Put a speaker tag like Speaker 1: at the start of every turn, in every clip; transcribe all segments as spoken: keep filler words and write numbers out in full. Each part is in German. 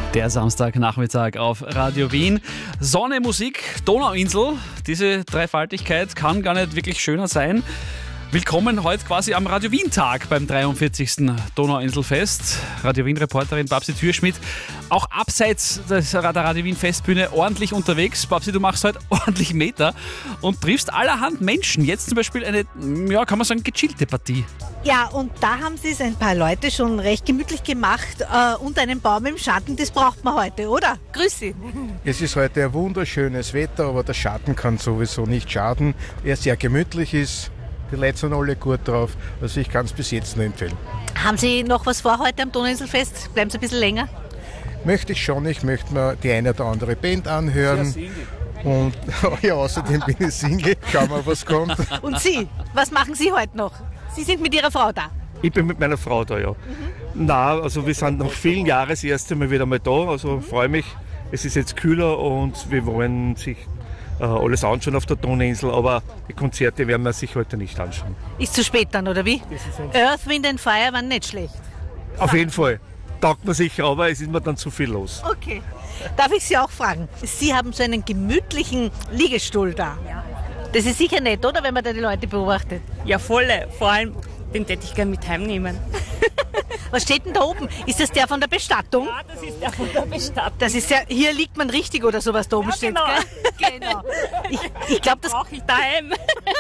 Speaker 1: Der Samstagnachmittag auf Radio Wien. Sonne, Musik, Donauinsel. Diese Dreifaltigkeit kann gar nicht wirklich schöner sein. Willkommen heute quasi am Radio Wien-Tag beim dreiundvierzigsten Donauinselfest. Radio Wien-Reporterin Babsi Thürschmidt, auch abseits der Radio Wien-Festbühne ordentlich unterwegs. Babsi, du machst heute ordentlich Meter und triffst allerhand Menschen. Jetzt zum Beispiel eine, ja, kann man sagen, gechillte Partie.
Speaker 2: Ja, und da haben sie es ein paar Leute schon recht gemütlich gemacht äh, unter einem Baum im Schatten. Das braucht man heute, oder? Grüß Sie.
Speaker 3: Es ist heute ein wunderschönes Wetter, aber der Schatten kann sowieso nicht schaden. Er sehr gemütlich ist. Die Leute sind alle gut drauf, also ich kann es bis jetzt nur empfehlen.
Speaker 2: Haben Sie noch was vor heute am Donauinselfest? Bleiben Sie ein bisschen länger?
Speaker 3: Möchte ich schon, ich möchte mir die eine oder andere Band anhören. Und ja, außerdem bin ich Single, schauen wir, was kommt.
Speaker 2: Und Sie, was machen Sie heute noch? Sie sind mit Ihrer Frau da?
Speaker 4: Ich bin mit meiner Frau da, ja. Mhm. Na, also wir sind nach vielen Jahren das erste Mal wieder mal da, also mhm. freue mich. Es ist jetzt kühler und wir wollen sich äh, alles anschauen auf der Donauinsel, aber die Konzerte werden wir sich heute nicht anschauen.
Speaker 2: Ist zu spät dann, oder wie? Earth, Wind and Fire waren nicht schlecht.
Speaker 4: Auf jeden Fall. Taugt man sicher, aber es ist mir dann zu viel los.
Speaker 2: Okay. Darf ich Sie auch fragen? Sie haben so einen gemütlichen Liegestuhl da. Ja. Das ist sicher nett, oder, wenn man da die Leute beobachtet?
Speaker 5: Ja, volle. Vor allem, den hätte ich gerne mit heimnehmen.
Speaker 2: Was steht denn da oben? Ist das der von der Bestattung?
Speaker 5: Ja, das ist der von der Bestattung.
Speaker 2: Das ist ja, hier liegt man richtig oder sowas da oben
Speaker 5: ja,
Speaker 2: steht.
Speaker 5: Genau.
Speaker 2: Gell? Genau. Ich, ich glaube, das
Speaker 5: brauche ich daheim.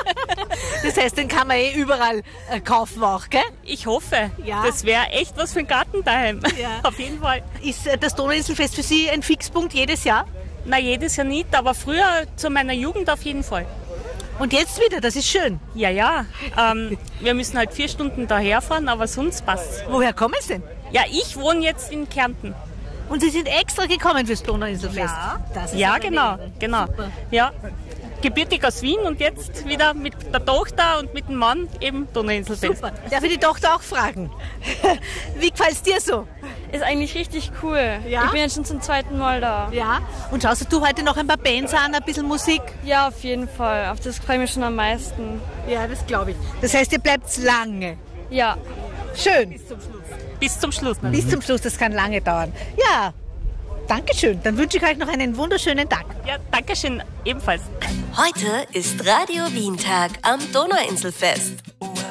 Speaker 2: Das heißt, den kann man eh überall äh, kaufen auch, gell?
Speaker 5: Ich hoffe.
Speaker 2: Ja.
Speaker 5: Das wäre echt was für den Garten daheim. Ja. Auf jeden Fall.
Speaker 2: Ist äh, das Donauinselfest für Sie ein Fixpunkt jedes Jahr?
Speaker 5: Na, jedes Jahr nicht, aber früher zu meiner Jugend auf jeden Fall.
Speaker 2: Und jetzt wieder, das ist schön.
Speaker 5: Ja, ja. Ähm, wir müssen halt vier Stunden daherfahren, aber sonst passt's.
Speaker 2: Woher kommen Sie denn?
Speaker 5: Ja, ich wohne jetzt in Kärnten.
Speaker 2: Und Sie sind extra gekommen fürs Donauinselfest?
Speaker 5: Ja,
Speaker 2: das ist
Speaker 5: ja genau. genau.
Speaker 2: Super.
Speaker 5: Ja. Gebürtig aus Wien und jetzt wieder mit der Tochter und mit dem Mann eben Donauinselfest.
Speaker 2: Super. Darf ich die Tochter auch fragen? Wie gefällt es dir so?
Speaker 6: Ist eigentlich richtig cool.
Speaker 2: Ja?
Speaker 6: Ich bin jetzt schon zum zweiten Mal da.
Speaker 2: Ja. Und schaust du heute noch ein paar Bands an, ein bisschen Musik?
Speaker 6: Ja, auf jeden Fall. Auf das freue ich mich schon am meisten.
Speaker 2: Ja, das glaube ich. Das heißt, ihr bleibt lange?
Speaker 6: Ja.
Speaker 2: Schön.
Speaker 5: Bis zum Schluss. Bis zum Schluss. Ne?
Speaker 2: Bis zum Schluss, das kann lange dauern. Ja, Dankeschön. Dann wünsche ich euch noch einen wunderschönen Tag.
Speaker 5: Ja, Dankeschön, ebenfalls.
Speaker 7: Heute ist Radio Wien-Tag am Donauinselfest.